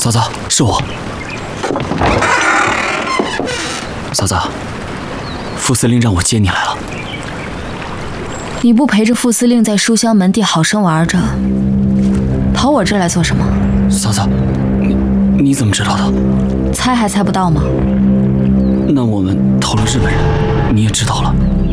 嫂子，是我。嫂子，副司令让我接你来了。 你不陪着副司令在书香门第好生玩着，跑我这来做什么？ 嫂子，你怎么知道的？ 猜还猜不到吗？ 那我们投了日本人，你也知道了。